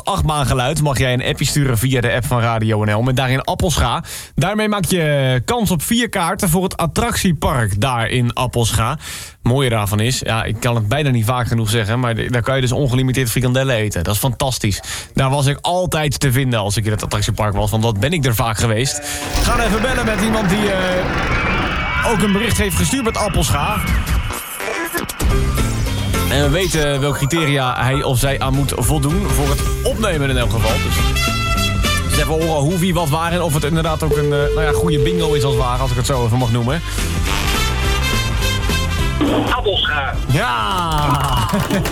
achtbaangeluid mag jij een appje sturen via de app van Radio NL met daarin Appelscha. Daarmee maak je kans op 4 kaarten voor het attractiepark daar in Appelscha. Mooie daarvan is, ja, ik kan het bijna niet vaak genoeg zeggen, maar daar kan je dus ongelimiteerd frikandellen eten. Dat is fantastisch. Daar was ik altijd te vinden als ik in het attractiepark was, want dat ben ik er vaak geweest. Ik ga even bellen met iemand die ook een bericht heeft gestuurd met Appelscha. En we weten welke criteria hij of zij aan moet voldoen voor het opnemen in elk geval. Dus even horen hoe, wie, wat, waar en of het inderdaad ook een goede bingo is als het ware, als ik het zo even mag noemen. Appelscha. Ja!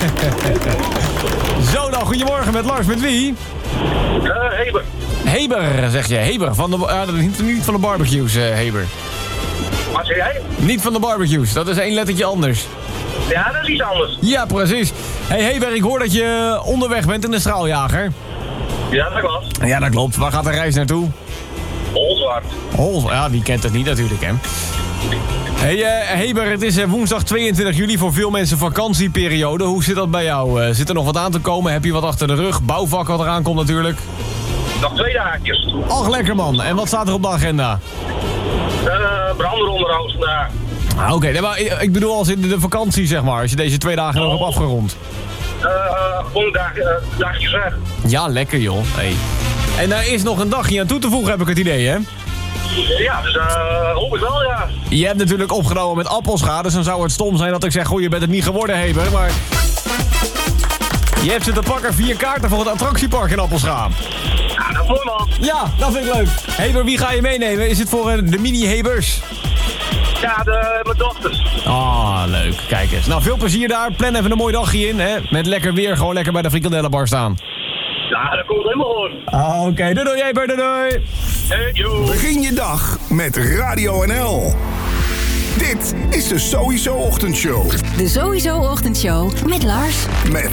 Zo dan, goedemorgen met Lars, met wie? Heber. Heber, zeg je. Heber, van niet van de barbecues, Heber. Wat zeg jij? Niet van de barbecues, dat is 1 lettertje anders. Ja, dat is iets anders. Ja, precies. Hey Heber, ik hoor dat je onderweg bent in de straaljager. Ja, dat klopt. Ja, dat klopt. Waar gaat de reis naartoe? Holzwaard. Ja, wie kent het niet natuurlijk, hè? Hey Heber, het is woensdag 22 juli voor veel mensen vakantieperiode. Hoe zit dat bij jou? Zit er nog wat aan te komen? Heb je wat achter de rug? Bouwvak wat eraan komt natuurlijk. Nog 2 dagjes. Ach, lekker man. En wat staat er op de agenda? Branderonderhoud vandaag. Oké, nee, maar ik bedoel als in de vakantie, zeg maar. Als je deze 2 dagen nog hebt afgerond. Gewoon dagjes weg. Ja, lekker joh. Hey. En daar is nog een dagje aan toe te voegen, heb ik het idee, hè? Ja, dus hoop ik wel, ja. Je hebt natuurlijk opgenomen met Appelscha, dus dan zou het stom zijn dat ik zeg... Goh, je bent het niet geworden, Heber, maar... Je hebt ze te pakken 4 kaarten voor het attractiepark in Appelscha. Ja, dat is mooi, man. Ja, dat vind ik leuk. Heber, wie ga je meenemen? Is het voor de mini-Hebers? Ja, mijn dochters. Ah, leuk. Kijk eens. Nou, veel plezier daar. Plan even een mooi dagje in, hè. Met lekker weer, gewoon lekker bij de frikandellenbar staan. Ja, dat komt helemaal goed. Oké, doei, Heber, doei. Hey, joe. Begin je dag met Radio NL. Dit is de Sowieso Ochtendshow. De Sowieso Ochtendshow met Lars. Met